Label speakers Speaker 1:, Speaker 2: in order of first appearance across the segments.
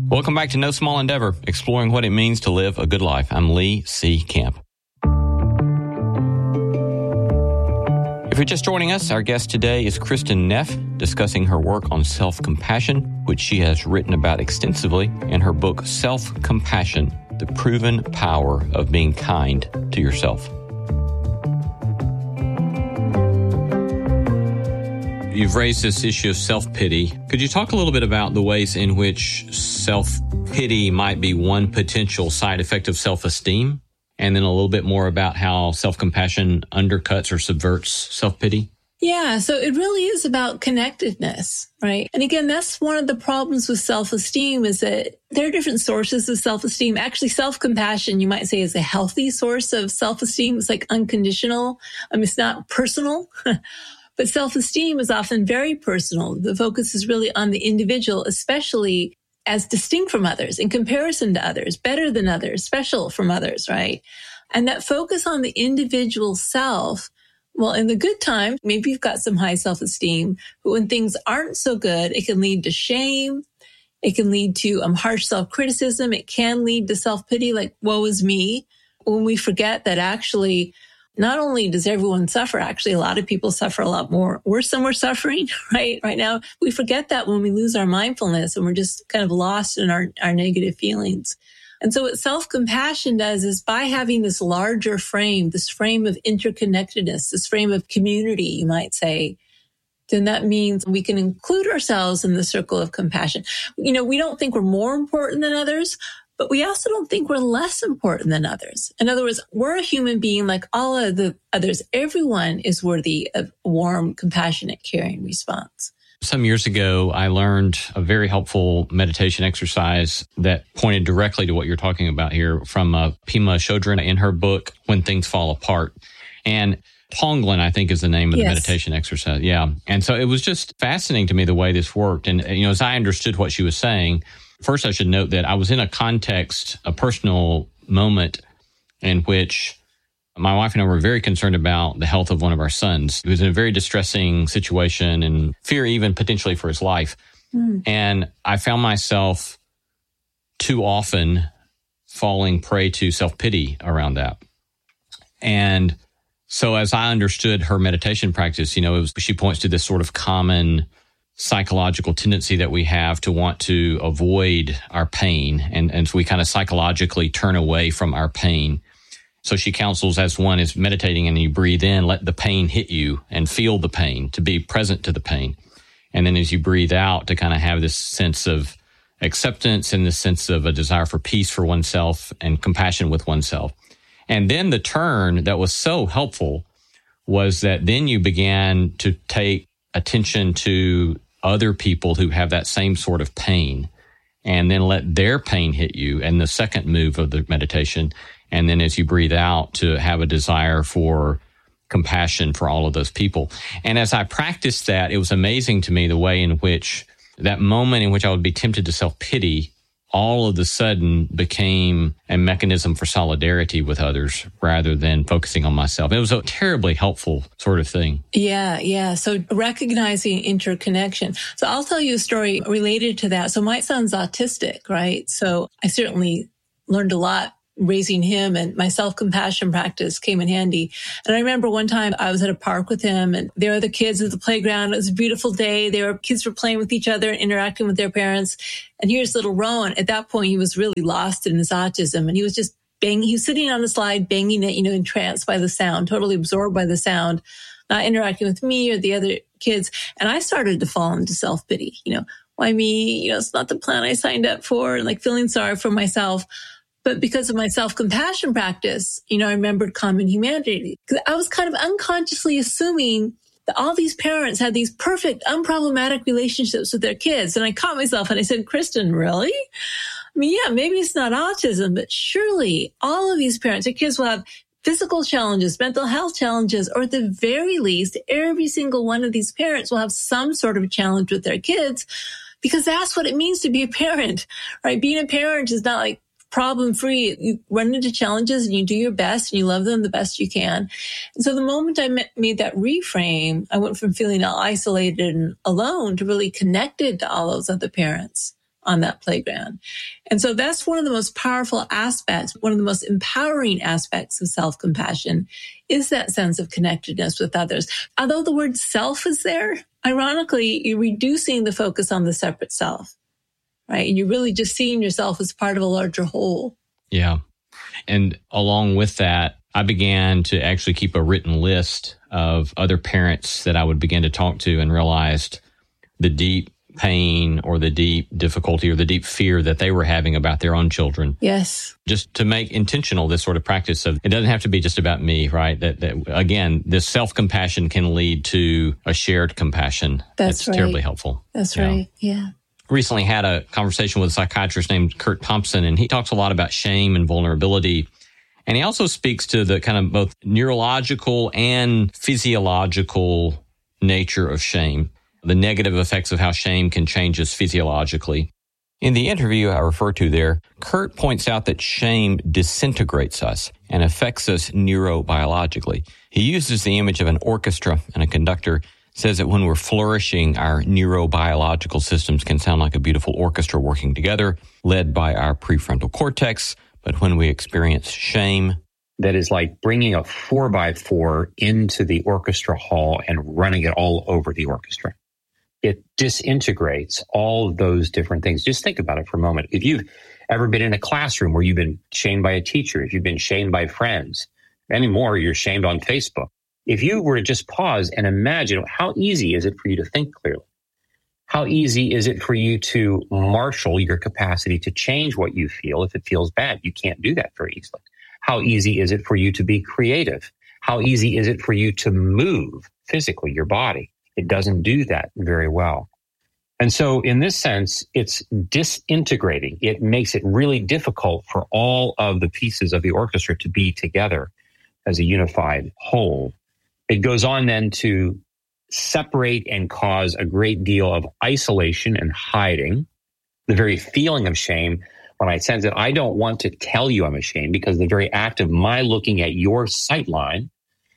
Speaker 1: Welcome back to No Small Endeavor, exploring what it means to live a good life. I'm Lee C. Camp. If you're just joining us, our guest today is Kristin Neff, discussing her work on self-compassion, which she has written about extensively in her book, Self-Compassion, The Proven Power of Being Kind to Yourself. You've raised this issue of self-pity. Could you talk a little bit about the ways in which self-pity might be one potential side effect of self-esteem? And then a little bit more about how self-compassion undercuts or subverts self-pity?
Speaker 2: Yeah, so it really is about connectedness, right? And again, that's one of the problems with self-esteem is that there are different sources of self-esteem. Actually, self-compassion, you might say, is a healthy source of self-esteem. It's like unconditional. It's not personal. But self-esteem is often very personal. The focus is really on the individual, especially as distinct from others, in comparison to others, better than others, special from others, right? And that focus on the individual self, well, in the good time, maybe you've got some high self-esteem, but when things aren't so good, it can lead to shame. It can lead to harsh self-criticism. It can lead to self-pity, like, woe is me, when we forget that actually not only does everyone suffer, actually, a lot of people suffer a lot more. We're somewhere suffering, right now. We forget that when we lose our mindfulness and we're just kind of lost in our negative feelings. And so what self-compassion does is by having this larger frame, this frame of interconnectedness, this frame of community, you might say, then that means we can include ourselves in the circle of compassion. We don't think we're more important than others, but we also don't think we're less important than others. In other words, we're a human being like all of the others. Everyone is worthy of warm, compassionate, caring response.
Speaker 1: Some years ago, I learned a very helpful meditation exercise that pointed directly to what you're talking about here from Pema Chodron in her book, When Things Fall Apart. And Tonglen, I think, is the name of the meditation exercise. Yeah. And so it was just fascinating to me the way this worked. And, as I understood what she was saying, first, I should note that I was in a context, a personal moment in which my wife and I were very concerned about the health of one of our sons. He was in a very distressing situation and fear even potentially for his life. And I found myself too often falling prey to self-pity around that. And so as I understood her meditation practice, she points to this sort of common psychological tendency that we have to want to avoid our pain. And so we kind of psychologically turn away from our pain. So she counsels, as one is meditating and you breathe in, let the pain hit you and feel the pain, to be present to the pain. And then as you breathe out, to kind of have this sense of acceptance and this sense of a desire for peace for oneself and compassion with oneself. And then the turn that was so helpful was that then you began to take attention to other people who have that same sort of pain, and then let their pain hit you. And the second move of the meditation. And then as you breathe out, to have a desire for compassion for all of those people. And as I practiced that, it was amazing to me the way in which that moment in which I would be tempted to self-pity all of a sudden became a mechanism for solidarity with others rather than focusing on myself. It was a terribly helpful sort of thing.
Speaker 2: Yeah. So recognizing interconnection. So I'll tell you a story related to that. So my son's autistic, right? So I certainly learned a lot raising him, and my self-compassion practice came in handy. And I remember one time I was at a park with him, and there were the kids at the playground. It was a beautiful day. Kids were playing with each other and interacting with their parents. And here's little Rowan. At that point, he was really lost in his autism, and he was just banging. He was sitting on the slide, banging it, entranced by the sound, totally absorbed by the sound, not interacting with me or the other kids. And I started to fall into self-pity. Why me? It's not the plan I signed up for, and like feeling sorry for myself. But because of my self-compassion practice, I remembered common humanity. Because I was kind of unconsciously assuming that all these parents had these perfect, unproblematic relationships with their kids. And I caught myself and I said, Kristin, really? Yeah, maybe it's not autism, but surely all of these parents, their kids will have physical challenges, mental health challenges, or at the very least, every single one of these parents will have some sort of challenge with their kids, because that's what it means to be a parent, right? Being a parent is not like problem-free. You run into challenges and you do your best and you love them the best you can. And so the moment I made that reframe, I went from feeling all isolated and alone to really connected to all those other parents on that playground. And so that's one of the most powerful aspects, one of the most empowering aspects of self-compassion is that sense of connectedness with others. Although the word self is there, ironically, you're reducing the focus on the separate self, right? And you're really just seeing yourself as part of a larger whole.
Speaker 1: Yeah. And along with that, I began to actually keep a written list of other parents that I would begin to talk to and realized the deep pain or the deep difficulty or the deep fear that they were having about their own children.
Speaker 2: Yes.
Speaker 1: Just to make intentional this sort of practice of, it doesn't have to be just about me, right? That again, this self-compassion can lead to a shared compassion. That's right. Terribly helpful.
Speaker 2: That's right. Yeah.
Speaker 1: Recently had a conversation with a psychiatrist named Kurt Thompson, and he talks a lot about shame and vulnerability. And he also speaks to the kind of both neurological and physiological nature of shame, the negative effects of how shame can change us physiologically. In the interview I referred to there, Kurt points out that shame disintegrates us and affects us neurobiologically. He uses the image of an orchestra and a conductor, says that when we're flourishing, our neurobiological systems can sound like a beautiful orchestra working together, led by our prefrontal cortex. But when we experience shame,
Speaker 3: that is like bringing a 4x4 into the orchestra hall and running it all over the orchestra. It disintegrates all of those different things. Just think about it for a moment. If you've ever been in a classroom where you've been shamed by a teacher, if you've been shamed by friends, anymore, you're shamed on Facebook. If you were to just pause and imagine, how easy is it for you to think clearly? How easy is it for you to marshal your capacity to change what you feel if it feels bad? You can't do that very easily. How easy is it for you to be creative? How easy is it for you to move physically, your body? It doesn't do that very well. And so in this sense, it's disintegrating. It makes it really difficult for all of the pieces of the orchestra to be together as a unified whole. It goes on then to separate and cause a great deal of isolation and hiding. The very feeling of shame, when I sense that I don't want to tell you I'm ashamed, because the very act of my looking at your sightline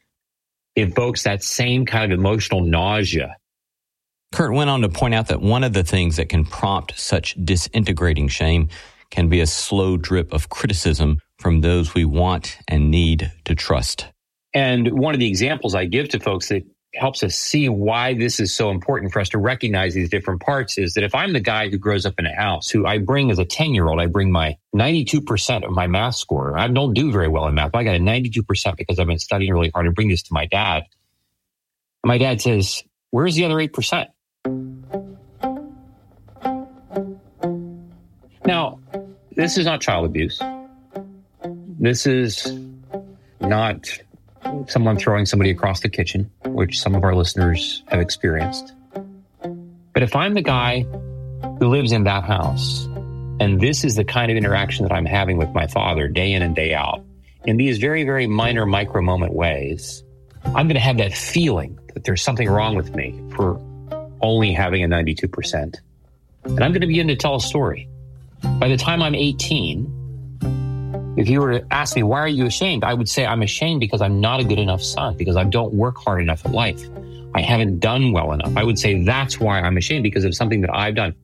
Speaker 3: evokes that same kind of emotional nausea.
Speaker 1: Kurt went on to point out that one of the things that can prompt such disintegrating shame can be a slow drip of criticism from those we want and need to trust.
Speaker 3: And one of the examples I give to folks that helps us see why this is so important for us to recognize these different parts is that if I'm the guy who grows up in a house, who I bring as a 10-year-old, I bring my 92% of my math score. I don't do very well in math, but I got a 92% because I've been studying really hard, and bring this to my dad. And my dad says, "Where's the other 8%? Now, this is not child abuse. This is not someone throwing somebody across the kitchen, which some of our listeners have experienced. But if I'm the guy who lives in that house, and this is the kind of interaction that I'm having with my father day in and day out, in these very, very minor micro moment ways, I'm going to have that feeling that there's something wrong with me for only having a 92%. And I'm going to begin to tell a story. By the time I'm 18, if you were to ask me, why are you ashamed? I would say I'm ashamed because I'm not a good enough son, because I don't work hard enough at life. I haven't done well enough. I would say that's why I'm ashamed, because of something that I've done.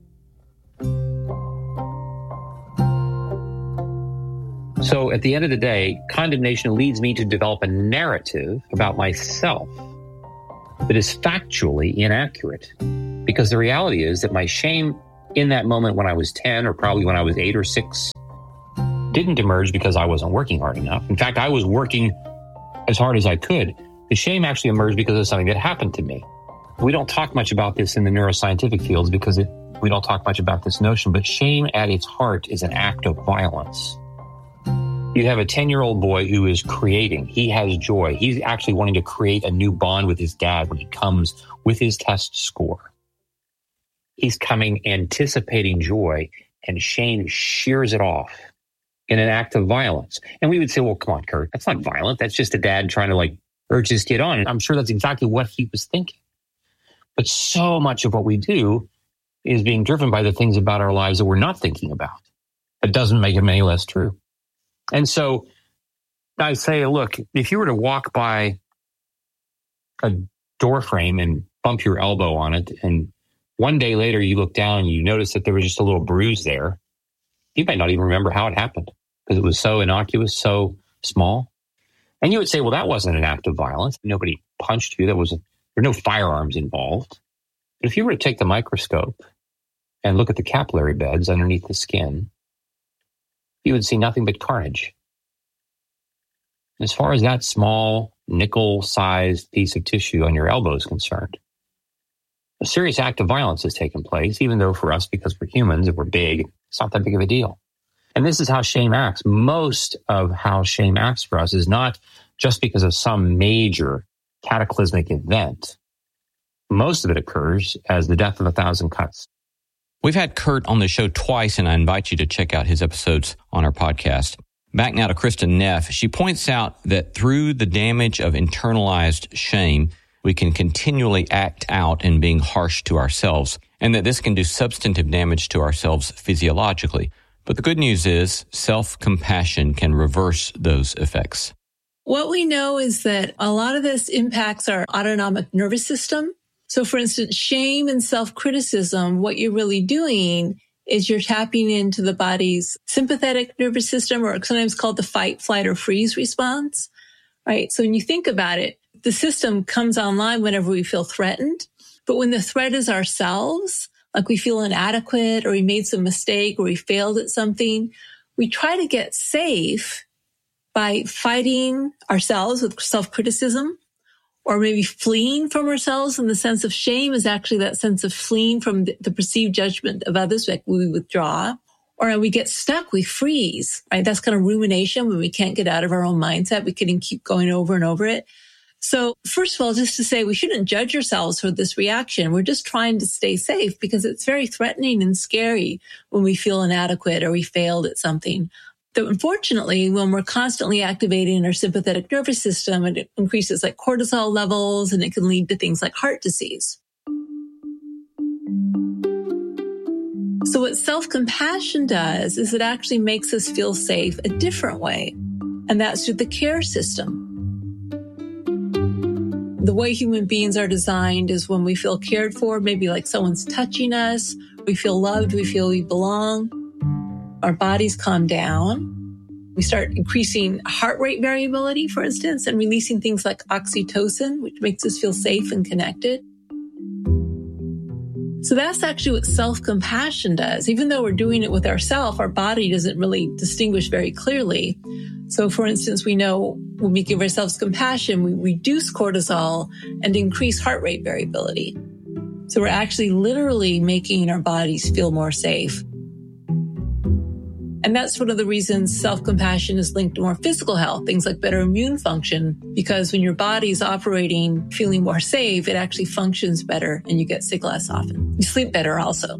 Speaker 3: So at the end of the day, condemnation leads me to develop a narrative about myself that is factually inaccurate. Because the reality is that my shame in that moment when I was 10, or probably when I was 8 or 6, didn't emerge because I wasn't working hard enough. In fact, I was working as hard as I could. The shame actually emerged because of something that happened to me. We don't talk much about this in the neuroscientific fields because we don't talk much about this notion, but shame at its heart is an act of violence. You have a 10-year-old boy who is creating. He has joy. He's actually wanting to create a new bond with his dad when he comes with his test score. He's coming anticipating joy, and shame shears it off in an act of violence. And we would say, well, come on, Kurt, that's not violent. That's just a dad trying to urge his kid on. And I'm sure that's exactly what he was thinking. But so much of what we do is being driven by the things about our lives that we're not thinking about. It doesn't make them any less true. And so I say, look, if you were to walk by a door frame and bump your elbow on it and One day later, you look down and you notice that there was just a little bruise there. You might not even remember how it happened because it was so innocuous, so small. And you would say, well, that wasn't an act of violence. Nobody punched you. There were no firearms involved. But if you were to take the microscope and look at the capillary beds underneath the skin, you would see nothing but carnage. As far as that small nickel-sized piece of tissue on your elbow is concerned, a serious act of violence has taken place, even though for us, because we're humans and we're big, it's not that big of a deal. And this is how shame acts. Most of how shame acts for us is not just because of some major cataclysmic event. Most of it occurs as the death of 1,000 cuts.
Speaker 1: We've had Kurt on the show twice, and I invite you to check out his episodes on our podcast. Back now to Kristin Neff. She points out that through the damage of internalized shame, we can continually act out in being harsh to ourselves, and that this can do substantive damage to ourselves physiologically. But the good news is self-compassion can reverse those effects.
Speaker 2: What we know is that a lot of this impacts our autonomic nervous system. So for instance, shame and self-criticism, what you're really doing is you're tapping into the body's sympathetic nervous system, or sometimes called the fight, flight, or freeze response, right? So when you think about it, the system comes online whenever we feel threatened. But when the threat is ourselves, like we feel inadequate or we made some mistake or we failed at something, we try to get safe by fighting ourselves with self-criticism, or maybe fleeing from ourselves. In the sense of shame is actually that sense of fleeing from the perceived judgment of others, like we withdraw, or when we get stuck, we freeze, right? That's kind of rumination when we can't get out of our own mindset. We can keep going over and over it. So first of all, just to say we shouldn't judge ourselves for this reaction. We're just trying to stay safe because it's very threatening and scary when we feel inadequate or we failed at something. Though unfortunately, when we're constantly activating our sympathetic nervous system, it increases like cortisol levels, and it can lead to things like heart disease. So what self-compassion does is it actually makes us feel safe a different way, and that's through the care system. The way human beings are designed is when we feel cared for, maybe like someone's touching us, we feel loved, we feel we belong, our bodies calm down. We start increasing heart rate variability, for instance, and releasing things like oxytocin, which makes us feel safe and connected. So that's actually what self-compassion does. Even though we're doing it with ourselves, our body doesn't really distinguish very clearly. So for instance, we know when we give ourselves compassion, we reduce cortisol and increase heart rate variability. So we're actually literally making our bodies feel more safe. And that's one of the reasons self-compassion is linked to more physical health, things like better immune function, because when your body's operating, feeling more safe, it actually functions better and you get sick less often. You sleep better also.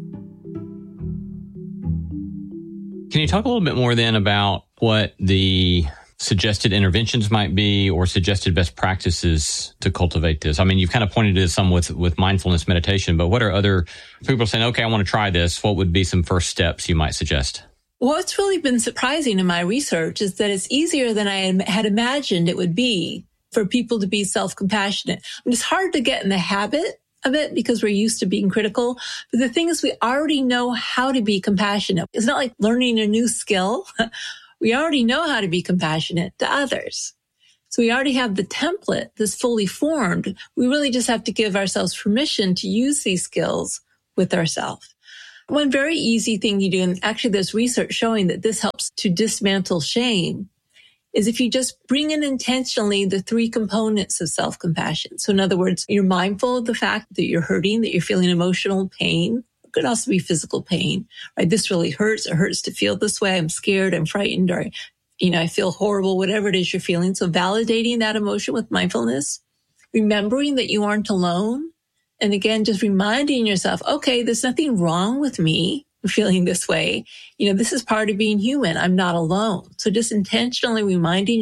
Speaker 1: Can you talk a little bit more then about what the suggested interventions might be or suggested best practices to cultivate this? I mean, you've kind of pointed to some with mindfulness meditation, but what are other people saying, okay, I want to try this? What would be some first steps you might suggest?
Speaker 2: What's really been surprising in my research is that it's easier than I had imagined it would be for people to be self-compassionate. I mean, it's hard to get in the habit of it because we're used to being critical. But the thing is, we already know how to be compassionate. It's not like learning a new skill. We already know how to be compassionate to others. So we already have the template that's fully formed. We really just have to give ourselves permission to use these skills with ourselves. One very easy thing you do, and actually there's research showing that this helps to dismantle shame, is if you just bring in intentionally the three components of self-compassion. So in other words, you're mindful of the fact that you're hurting, that you're feeling emotional pain. It could also be physical pain, right? This really hurts. It hurts to feel this way. I'm scared. I'm frightened, or, I feel horrible, whatever it is you're feeling. So validating that emotion with mindfulness, remembering that you aren't alone. And again, just reminding yourself, okay, there's nothing wrong with me feeling this way. This is part of being human. I'm not alone. So just intentionally reminding